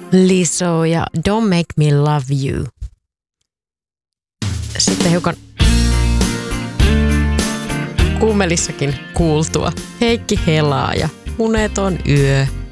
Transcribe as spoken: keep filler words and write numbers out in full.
Lizzo ja Don't Make Me Love You. Sitten hiukan kuumelissakin kuultua Heikki Helaa ja Uneton yö.